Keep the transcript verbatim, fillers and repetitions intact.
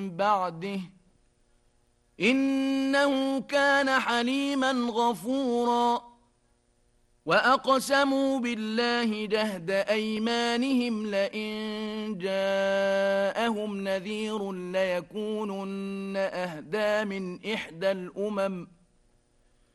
بعده إنه كان حليما غفورا وأقسموا بالله جهد أيمانهم لئن جاءهم نذير ليكونن أهدى من إحدى الأمم